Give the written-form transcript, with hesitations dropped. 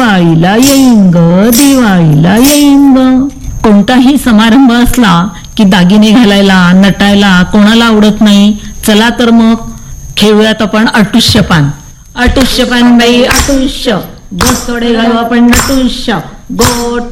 दिवाळीला येईन ग, दिवाळीला येईन ग. कोणताही समारंभ असला की दागिने घालायला, नटायला कोणाला आवडत नाही. चला तर मग खेळूयात आपण अटुष्य पान. अटुष्य पान बाई अटुष्य, गोड थोडे घालू आपण नटुष्य, गोड